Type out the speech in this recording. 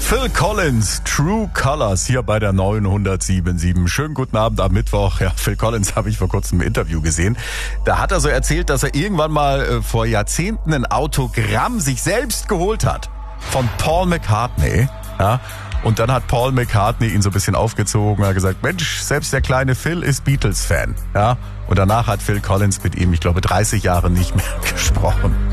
Phil Collins, True Colors, hier bei der 907.7. Schönen guten Abend am Mittwoch. Ja, Phil Collins habe ich vor kurzem im Interview gesehen. Da hat er so erzählt, dass er irgendwann mal vor Jahrzehnten ein Autogramm sich selbst geholt hat. Von Paul McCartney. Ja. Und dann hat Paul McCartney ihn so ein bisschen aufgezogen. Er hat gesagt, Mensch, selbst der kleine Phil ist Beatles-Fan. Ja. Und danach hat Phil Collins mit ihm, ich glaube, 30 Jahre nicht mehr gesprochen.